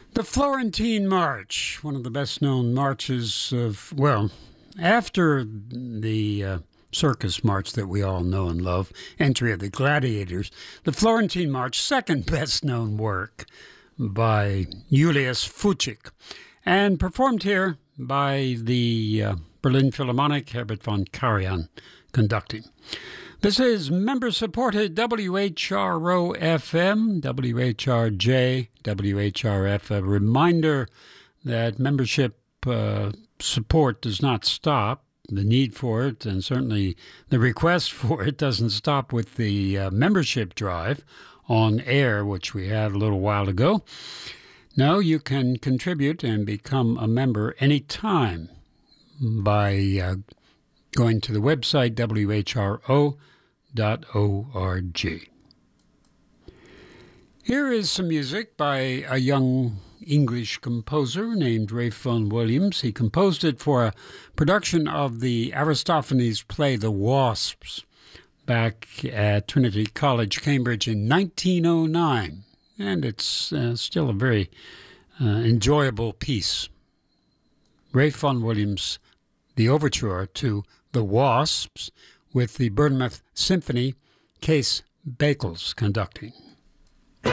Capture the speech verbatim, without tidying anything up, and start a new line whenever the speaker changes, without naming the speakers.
The Florentine March, one of the best-known marches of, well, after the uh, circus march that we all know and love, Entry of the Gladiators, the Florentine March, second best-known work by Julius Fučík, and performed here by the uh, Berlin Philharmonic, Herbert von Karajan conducting. This is member-supported W H R O F M, W H R J, W H R F. A reminder that membership uh, support does not stop. The need for it, and certainly the request for it, doesn't stop with the uh, membership drive on air, which we had a little while ago. Now you can contribute and become a member anytime by uh, going to the website W H R O dot org. Here is some music by a young English composer named Ralph Vaughan Williams. He composed it for a production of the Aristophanes play The Wasps back at Trinity College, Cambridge in nineteen oh nine. And it's uh, still a very uh, enjoyable piece. Ralph Vaughan Williams, the overture to The Wasps, with the Bournemouth Symphony, Kees Bekels conducting.